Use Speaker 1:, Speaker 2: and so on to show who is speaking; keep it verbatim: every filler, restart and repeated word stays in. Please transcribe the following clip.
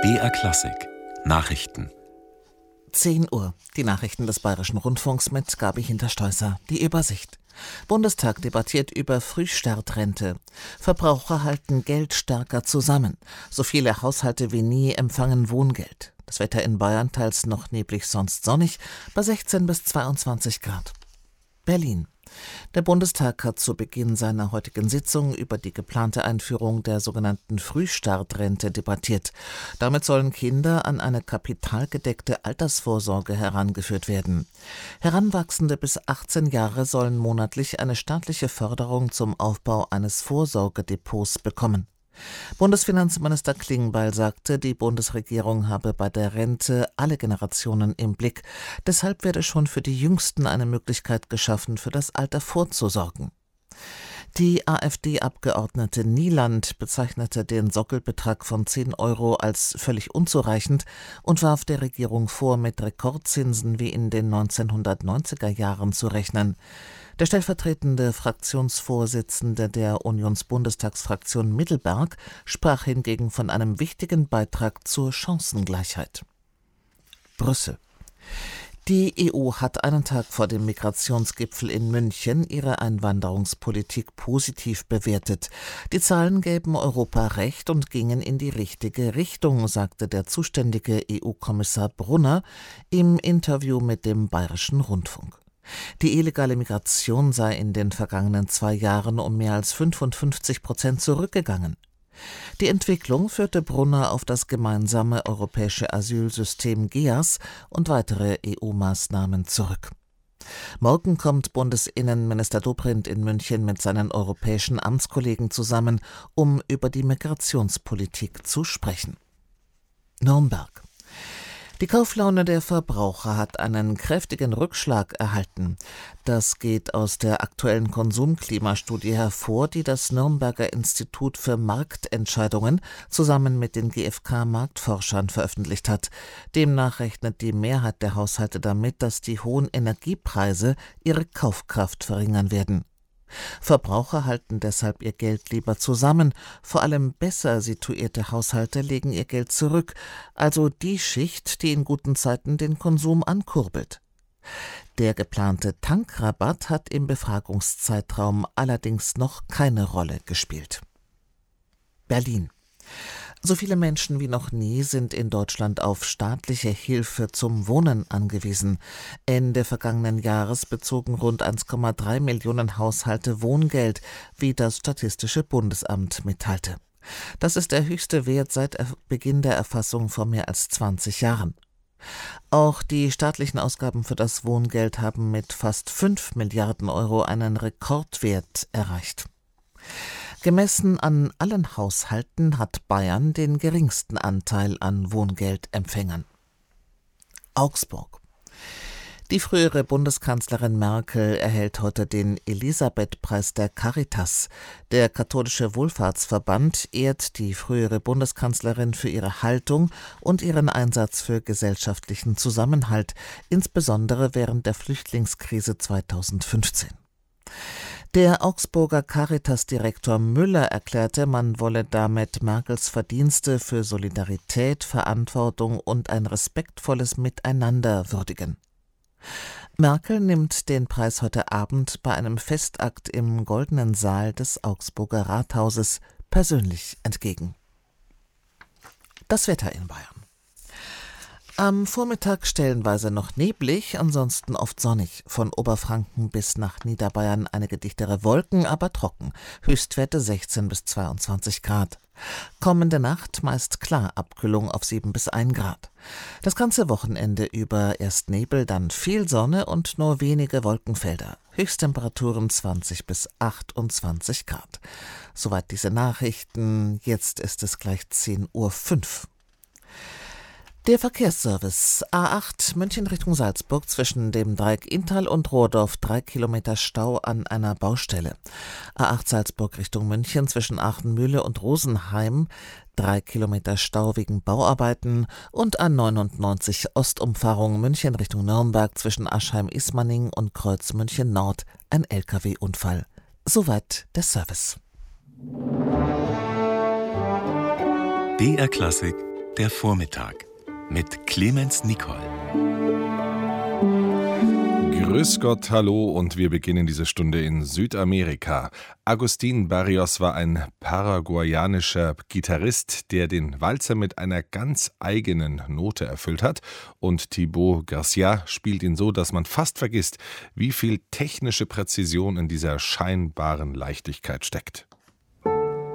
Speaker 1: B R Klassik Nachrichten.
Speaker 2: zehn Uhr. Die Nachrichten des Bayerischen Rundfunks mit Gabi Hinterstoißer. Die Übersicht. Bundestag debattiert über Frühstartrente. Verbraucher halten Geld stärker zusammen. So viele Haushalte wie nie empfangen Wohngeld. Das Wetter in Bayern teils noch neblig, sonst sonnig, bei sechzehn bis zweiundzwanzig Grad. Berlin. Der Bundestag hat zu Beginn seiner heutigen Sitzung über die geplante Einführung der sogenannten Frühstartrente debattiert. Damit sollen Kinder an eine kapitalgedeckte Altersvorsorge herangeführt werden. Heranwachsende bis achtzehn Jahre sollen monatlich eine staatliche Förderung zum Aufbau eines Vorsorgedepots bekommen. Bundesfinanzminister Klingbeil sagte, die Bundesregierung habe bei der Rente alle Generationen im Blick. Deshalb werde schon für die Jüngsten eine Möglichkeit geschaffen, für das Alter vorzusorgen. Die AfD-Abgeordnete Nieland bezeichnete den Sockelbetrag von zehn Euro als völlig unzureichend und warf der Regierung vor, mit Rekordzinsen wie in den neunzehnhundertneunziger Jahren zu rechnen. Der stellvertretende Fraktionsvorsitzende der Unionsbundestagsfraktion Mittelberg sprach hingegen von einem wichtigen Beitrag zur Chancengleichheit. Brüssel. Die E U hat einen Tag vor dem Migrationsgipfel in München ihre Einwanderungspolitik positiv bewertet. Die Zahlen gäben Europa recht und gingen in die richtige Richtung, sagte der zuständige E U-Kommissar Brunner im Interview mit dem Bayerischen Rundfunk. Die illegale Migration sei in den vergangenen zwei Jahren um mehr als fünfundfünfzig Prozent zurückgegangen. Die Entwicklung führte Brunner auf das gemeinsame europäische Asylsystem G E A S und weitere E U-Maßnahmen zurück. Morgen kommt Bundesinnenminister Dobrindt in München mit seinen europäischen Amtskollegen zusammen, um über die Migrationspolitik zu sprechen. Nürnberg. Die Kauflaune der Verbraucher hat einen kräftigen Rückschlag erhalten. Das geht aus der aktuellen Konsumklimastudie hervor, die das Nürnberger Institut für Marktentscheidungen zusammen mit den G f K-Marktforschern veröffentlicht hat. Demnach rechnet die Mehrheit der Haushalte damit, dass die hohen Energiepreise ihre Kaufkraft verringern werden. Verbraucher halten deshalb ihr Geld lieber zusammen. Vor allem besser situierte Haushalte legen ihr Geld zurück, also die Schicht, die in guten Zeiten den Konsum ankurbelt. Der geplante Tankrabatt hat im Befragungszeitraum allerdings noch keine Rolle gespielt. Berlin. So viele Menschen wie noch nie sind in Deutschland auf staatliche Hilfe zum Wohnen angewiesen. Ende vergangenen Jahres bezogen rund eins Komma drei Millionen Haushalte Wohngeld, wie das Statistische Bundesamt mitteilte. Das ist der höchste Wert seit Beginn der Erfassung vor mehr als zwanzig Jahren. Auch die staatlichen Ausgaben für das Wohngeld haben mit fast fünf Milliarden Euro einen Rekordwert erreicht. Gemessen an allen Haushalten hat Bayern den geringsten Anteil an Wohngeldempfängern. Augsburg. Die frühere Bundeskanzlerin Merkel erhält heute den Elisabeth-Preis der Caritas. Der katholische Wohlfahrtsverband ehrt die frühere Bundeskanzlerin für ihre Haltung und ihren Einsatz für gesellschaftlichen Zusammenhalt, insbesondere während der Flüchtlingskrise zweitausendfünfzehn. Der Augsburger Caritas-Direktor Müller erklärte, man wolle damit Merkels Verdienste für Solidarität, Verantwortung und ein respektvolles Miteinander würdigen. Merkel nimmt den Preis heute Abend bei einem Festakt im Goldenen Saal des Augsburger Rathauses persönlich entgegen. Das Wetter in Bayern. Am Vormittag stellenweise noch neblig, ansonsten oft sonnig. Von Oberfranken bis nach Niederbayern einige dichtere Wolken, aber trocken. Höchstwerte sechzehn bis zweiundzwanzig Grad. Kommende Nacht meist klar, Abkühlung auf sieben bis ein Grad. Das ganze Wochenende über erst Nebel, dann viel Sonne und nur wenige Wolkenfelder. Höchsttemperaturen zwanzig bis achtundzwanzig Grad. Soweit diese Nachrichten. Jetzt ist es gleich zehn Uhr fünf. Der Verkehrsservice A acht München Richtung Salzburg zwischen dem Dreieck Inntal und Rohrdorf, drei Kilometer Stau an einer Baustelle. A acht Salzburg Richtung München zwischen Aachenmühle und Rosenheim, drei Kilometer Stau wegen Bauarbeiten und A neunundneunzig Ostumfahrung München Richtung Nürnberg zwischen Aschheim-Ismaning und Kreuz München Nord, ein L K W-Unfall. Soweit der Service.
Speaker 1: B R Klassik Der Vormittag mit Clemens Nicol.
Speaker 3: Grüß Gott, hallo und wir beginnen diese Stunde in Südamerika. Agustín Barrios war ein paraguayanischer Gitarrist, der den Walzer mit einer ganz eigenen Note erfüllt hat. Und Thibaut Garcia spielt ihn so, dass man fast vergisst, wie viel technische Präzision in dieser scheinbaren Leichtigkeit steckt.